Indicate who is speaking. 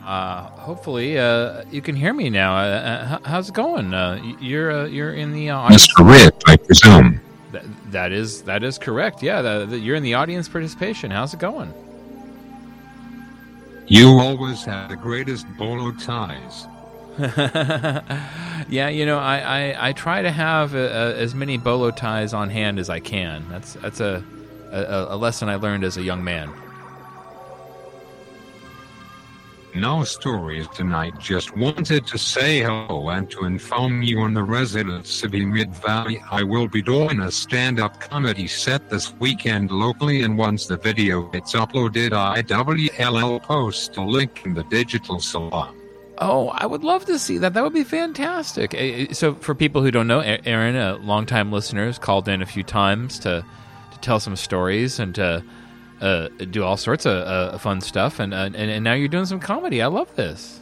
Speaker 1: Hopefully, you can hear me now. How's it going? You're in the audience.
Speaker 2: Mr. Rip, I presume.
Speaker 1: That is correct. Yeah, you're in the audience participation. How's it going?
Speaker 2: You always have the greatest bolo ties.
Speaker 1: Yeah, I try to have as many bolo ties on hand as I can. That's a lesson I learned as a young man.
Speaker 2: No stories tonight, just wanted to say hello and to inform you on the residents of Mid-Valley I will be doing a stand-up comedy set this weekend locally, and once the video gets uploaded IWLL post a link in the digital salon.
Speaker 1: Oh, I would love to see that. That would be fantastic. So for people who don't know, Aaron, a longtime listener, has called in a few times to tell some stories and to do all sorts of fun stuff, and now you're doing some comedy. I love this.